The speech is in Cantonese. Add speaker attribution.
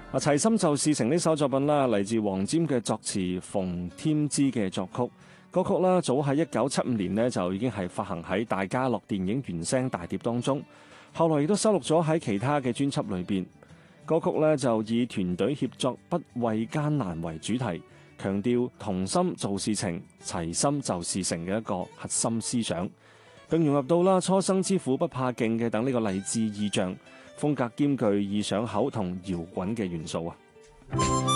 Speaker 1: 齊心就事成呢首作品啦，嚟自黃霑嘅作詞，馮添枝嘅作曲。歌曲啦，早喺1975年呢就已經係發行喺大家樂電影原聲大碟當中，後來亦都收錄咗喺其他嘅專輯裏邊。歌曲呢就以團隊協作、不畏艱難為主題，強調同心做事情、齊心就事成嘅一個核心思想，並融入到啦初生之犢不怕勁嘅等呢個勵志意象，風格兼具易上口同搖滾嘅元素啊。